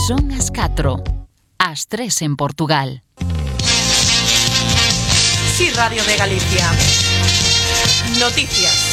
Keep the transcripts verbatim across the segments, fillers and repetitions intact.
Son as catro, as tres en Portugal. Sí, Radio de Galicia. Noticias.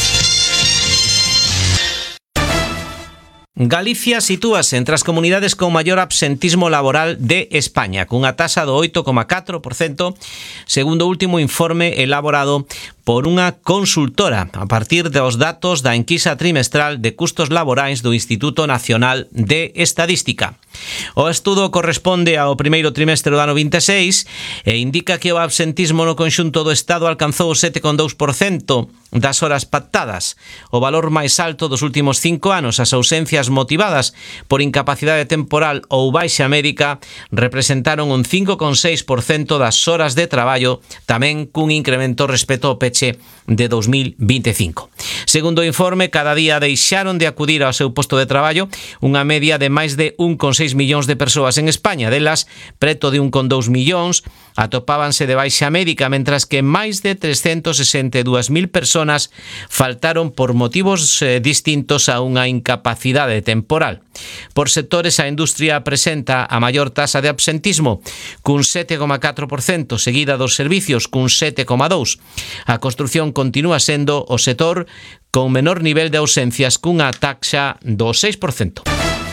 Galicia sitúase entre as comunidades con maior absentismo laboral de España, cunha taxa do oito coma catro por cento, segundo o último informe elaborado por unha consultora a partir dos datos da enquisa trimestral de custos laborais do Instituto Nacional de Estadística. O estudo corresponde ao primeiro trimestre do ano vinte e seis e indica que o absentismo no conxunto do Estado alcanzou o sete coma dous por cento das horas pactadas, o valor máis alto dos últimos cinco anos. As ausencias motivadas por incapacidade temporal ou baixa médica representaron un cinco coma seis por cento das horas de traballo, tamén cun incremento respecto ao peche de dos mil vinte e cinco. Segundo o informe, cada día deixaron de acudir ao seu posto de traballo unha media de máis de un coma seis millóns de persoas en España. Delas, preto de un coma dous millóns atopábanse de baixa médica, mentras que máis de trescentos sesenta e dúas mil persoas faltaron por motivos eh, distintos a unha incapacidade temporal. Por sectores, a industria presenta a maior tasa de absentismo, cun sete coma catro por cento, seguida dos servicios, cun sete coma dous por cento. A construción continúa sendo o sector con menor nivel de ausencias, cunha taxa do seis por cento.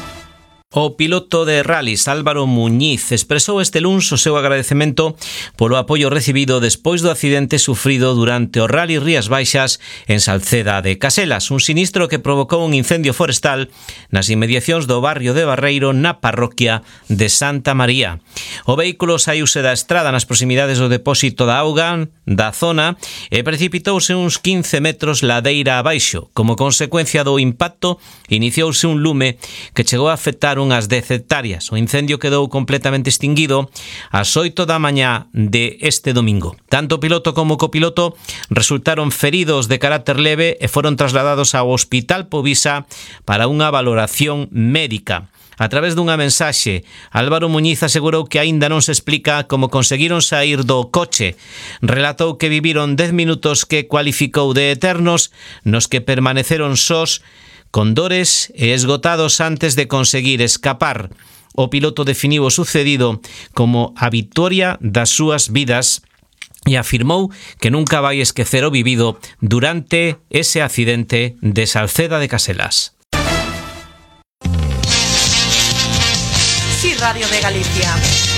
O piloto de rallies Álvaro Muñiz expresou este luns o seu agradecemento polo apoio recibido despois do accidente sufrido durante o Rally Rías Baixas en Salceda de Caselas, un sinistro que provocou un incendio forestal nas inmediacións do barrio de Barreiro na parroquia de Santa María. O vehículo saíuse da estrada nas proximidades do depósito da auga da zona e precipitouse uns quince metros ladeira abaixo. Como consecuencia do impacto, iniciouse un lume que chegou a afectar unhas dez hectáreas. O incendio quedou completamente extinguido ás oito da mañá de este domingo. Tanto o piloto como o copiloto resultaron feridos de carácter leve e foron trasladados ao Hospital Povisa para unha valoración médica. A través dunha mensaxe, Álvaro Muñiz asegurou que aínda non se explica como conseguiron saír do coche. Relatou que viviron dez minutos que cualificou de eternos, nos que permaneceron sós, con dores e esgotados antes de conseguir escapar. O piloto definiu o sucedido como a vitoria das súas vidas e afirmou que nunca vai esquecer o vivido durante ese accidente de Salceda de Caselas. Sí, Radio de Galicia.